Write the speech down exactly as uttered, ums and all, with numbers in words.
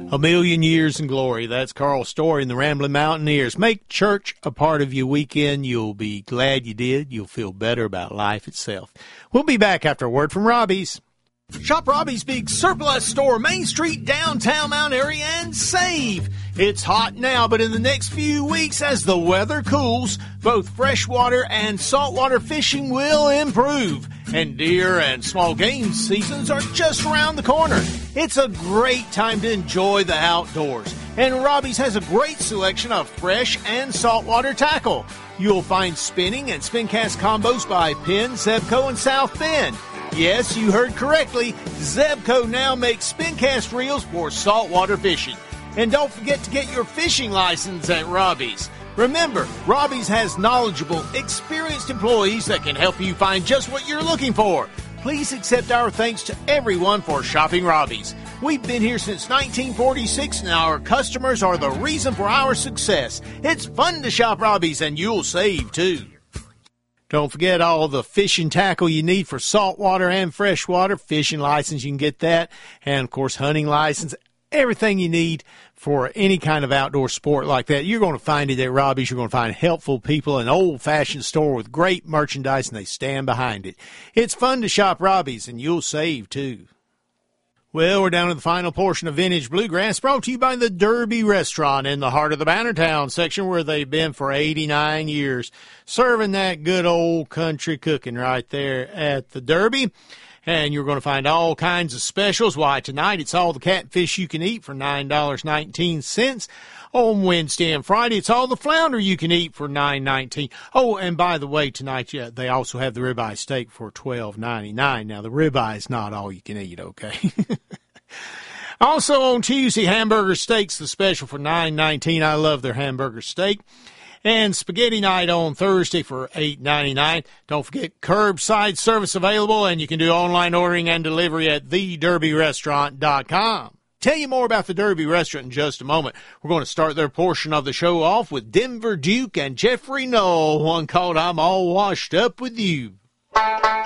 A million years in glory. That's Carl Story and the Rambling Mountaineers. Make church a part of your weekend. You'll be glad you did. You'll feel better about life itself. We'll be back after a word from Robbie's. Shop Robbie's Big Surplus Store, Main Street, downtown Mount Airy, and save. It's hot now, but in the next few weeks, as the weather cools, both freshwater and saltwater fishing will improve. And deer and small game seasons are just around the corner. It's a great time to enjoy the outdoors. And Robbie's has a great selection of fresh and saltwater tackle. You'll find spinning and spin cast combos by Penn, Zebco, and South Bend. Yes, you heard correctly. Zebco now makes spin cast reels for saltwater fishing. And don't forget to get your fishing license at Robbie's. Remember, Robbie's has knowledgeable, experienced employees that can help you find just what you're looking for. Please accept our thanks to everyone for shopping Robbie's. We've been here since nineteen forty-six, and our customers are the reason for our success. It's fun to shop Robbie's, and you'll save, too. Don't forget all the fishing tackle you need for saltwater and freshwater. Fishing license, you can get that. And, of course, hunting license. Everything you need for any kind of outdoor sport like that, you're going to find it at Robbie's. You're going to find helpful people, an old-fashioned store with great merchandise, and they stand behind it. It's fun to shop Robbie's, and you'll save, too. Well, we're down to the final portion of Vintage Bluegrass, brought to you by the Derby Restaurant in the heart of the Bannertown section, where they've been for eighty-nine years, serving that good old country cooking right there at the Derby. And you're going to find all kinds of specials. Why, tonight it's all the catfish you can eat for nine dollars and nineteen cents. On Wednesday and Friday, it's all the flounder you can eat for nine dollars and nineteen cents. Oh, and by the way, tonight yeah, they also have the ribeye steak for twelve dollars and ninety-nine cents. Now, the ribeye is not all you can eat, okay? Also on Tuesday, hamburger steaks, the special for nine dollars and nineteen cents. I love their hamburger steak. And spaghetti night on Thursday for eight dollars and ninety-nine cents. Don't forget curbside service available, and you can do online ordering and delivery at the derby restaurant dot com. Tell you more about the Derby Restaurant in just a moment. We're going to start their portion of the show off with Denver Duke and Jeffrey Null, one called I'm All Washed Up With You.